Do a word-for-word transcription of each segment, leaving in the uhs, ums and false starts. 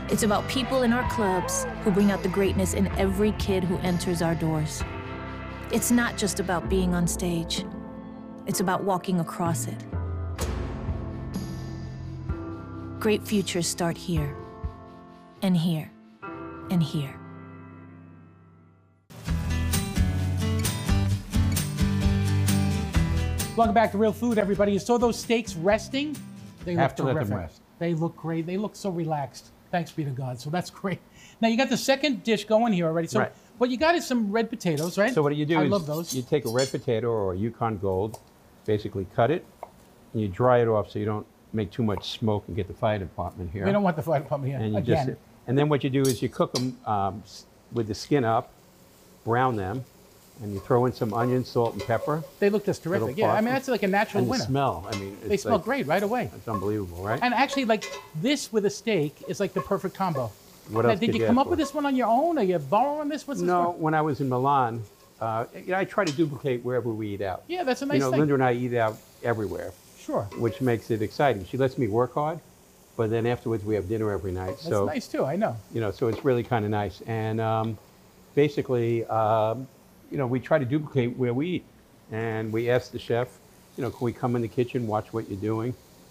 It's about people in our clubs who bring out the greatness in every kid who enters our doors. It's not just about being on stage. It's about walking across it. Great futures start here, and here, and here. Welcome back to Real Food, everybody. You saw those steaks resting? They Have look to let terrific. them rest. They look great. They look so relaxed. Thanks be to God. So that's great. Now you got the second dish going here already. So Right. what you got is some red potatoes, right? So what do you do I is love those. you take a red potato or a Yukon Gold, basically cut it, and you dry it off so you don't make too much smoke and get the fire department here. We don't want the fire department here and you again. Just, and then what you do is you cook them um, s- with the skin up, brown them, and you throw in some onion, salt, and pepper. They look just terrific. Little Yeah, I parsley. mean that's like a natural And the winner. smell, I mean, it's They smell like, great right away. It's unbelievable, right? And actually, like this with a steak is like the perfect combo. What Now, else did could you you come ask up for? with this one on your own? Are you borrowing this? What's this No, for? when I was in Milan, uh, you know, I try to duplicate wherever we eat out. Yeah, that's a nice You know, thing. Linda and I eat out everywhere, Sure. which makes it exciting. She lets me work hard, but then afterwards we have dinner every night. That's so nice too. I know. you know, so it's really kind of nice. And um, basically, um, you know, we try to duplicate where we eat, and we ask the chef, you know, can we come in the kitchen, watch what you're doing?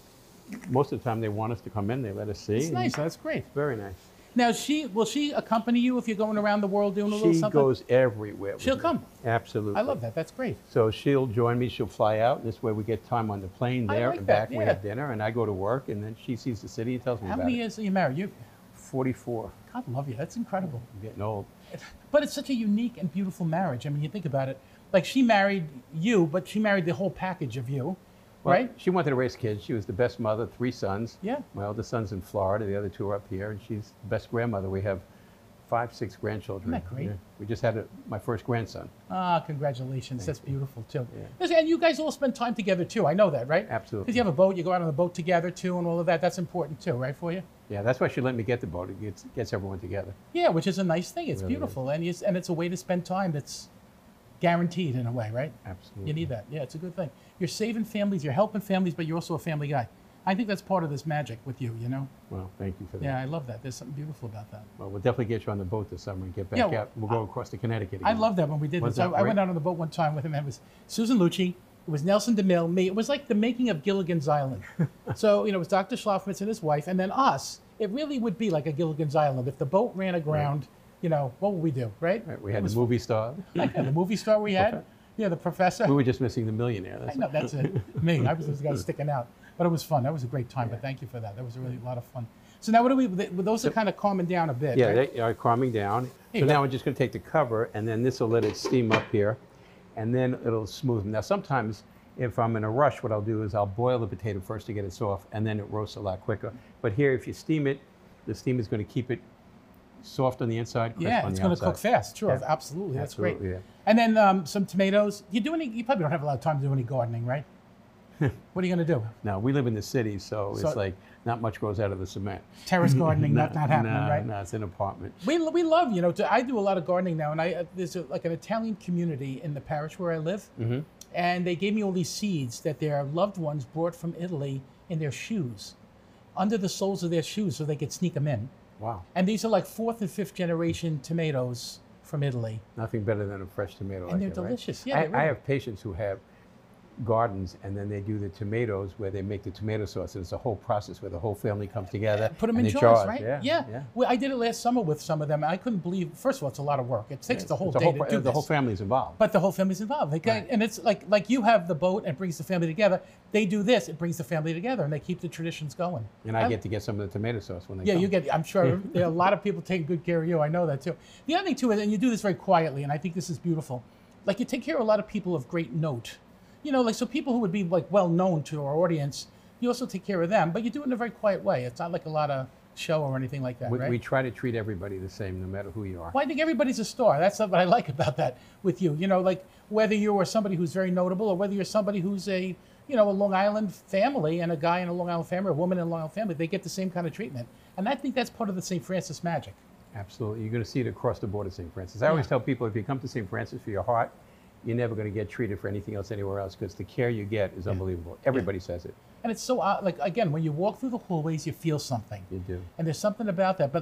Most of the time, they want us to come in. They let us see. It's and nice. That's great. Very nice. Now, she will she accompany you if you're going around the world doing a little She something? goes everywhere. with She'll me. come. Absolutely. I love that. That's great. So she'll join me. She'll fly out. This way, we get time on the plane I there like and that, back. and We yeah. have dinner, and I go to work, and then she sees the city and tells me How about many it. years are you married? You, forty-four. God love you. That's incredible. I'm getting old. But it's such a unique and beautiful marriage. I mean, you think about it. Like she married you, but she married the whole package of you, Well, right? She wanted to raise kids. She was the best mother, three sons. Yeah. My eldest son's in Florida, the other two are up here, and she's the best grandmother. We have five, six grandchildren. Isn't that great? Yeah. We just had a, my first grandson. Ah, congratulations. That's beautiful too. Yeah. Listen, and you guys all spend time together too. I know that, right? Absolutely. Because you have a boat, you go out on the boat together too, and all of that. That's important too, right, for you? Yeah, that's why she let me get the boat. It gets, gets everyone together. Yeah, which is a nice thing. It's Really beautiful, and it's, and it's a way to spend time that's guaranteed in a way, right? Absolutely. You need that. Yeah, it's a good thing. You're saving families, you're helping families, but you're also a family guy. I think that's part of this magic with you, you know? Well, thank you for that. Yeah, I love that. There's something beautiful about that. Well, we'll definitely get you on the boat this summer and get back Yeah, well, out. We'll go across to Connecticut again. I love that when we did Was this. I, that I went great? out on the boat one time with him, and it was Susan Lucci, it was Nelson DeMille, me. It was like the making of Gilligan's Island. So, you know, it was Doctor Schlafmitz and his wife, and then us. It really would be like a Gilligan's Island. If the boat ran aground, you know, what would we do, right? Right, we It had was the movie star. Yeah, the movie star we had. Yeah, the professor. We were just missing the millionaire. That's I know, that's it. Me, I was the guy sticking out. But it was fun. That was a great time. But thank you for that. That was a really lot of fun. So now what do we, those are kind of calming down a bit, Yeah, right? they are calming down. Here So you go. now we're just going to take the cover, and then this will let it steam up here, and then it'll smoothen. Now, sometimes if I'm in a rush, what I'll do is I'll boil the potato first to get it soft, and then it roasts a lot quicker. But here, if you steam it, the steam is going to keep it soft on the inside, crisp Yeah, on it's the going to outside. cook fast. Sure, Yeah. absolutely. That's Absolutely, great. yeah. And then um, some tomatoes. You do any? You probably don't have a lot of time to do any gardening, right? What are you going to do? Now, we live in the city, so, So- it's like not much grows out of the cement. Terrace gardening, not not happening, no, right? No, it's an apartment. We, we love, you know, to, I do a lot of gardening now, and I uh, there's a, like an Italian community in the parish where I live, Mm-hmm. and they gave me all these seeds that their loved ones brought from Italy in their shoes, under the soles of their shoes, so they could sneak them in. Wow. And these are like fourth and fifth generation tomatoes from Italy. Nothing better than a fresh tomato. And like they're that, right? delicious. Yeah, I, they really- I have patients who have gardens, and then they do the tomatoes where they make the tomato sauce. And it's a whole process where the whole family comes together. Put them and in they jars, jar it. right? Yeah, yeah. yeah. Well, I did it last summer with some of them. I couldn't believe. First of all, it's a lot of work. It takes the whole It's a day whole, to fa- do the this. whole family's involved. But the whole family's involved. They got- Right. And it's like like you have the boat and brings the family together. They do this, it brings the family together, and they keep the traditions going. and I, get to get some of the tomato sauce when they Yeah, come. you get. I'm sure there are a lot of people taking good care of you. I know that too. The other thing too is, and you do this very quietly, and I think this is beautiful. Like you take care of a lot of people of great note. You know, like so people who would be like well known to our audience, you also take care of them, but you do it in a very quiet way. It's not like a lot of show or anything like that, we, right? we try to treat everybody the same, no matter who you are. Well, I think everybody's a star. That's what I like about that with you. You know, like whether you are somebody who's very notable or whether you're somebody who's a, you know, a Long Island family and a guy in a Long Island family, or a woman in a Long Island family, they get the same kind of treatment. And I think that's part of the Saint Francis magic. Absolutely. You're going to see it across the board at Saint Francis. I always Yeah. tell people, if you come to Saint Francis for your heart, you're never going to get treated for anything else anywhere else, because the care you get is unbelievable. Everybody says it. And it's so, uh, like, again, when you walk through the hallways, you feel something. You do. And there's something about that. But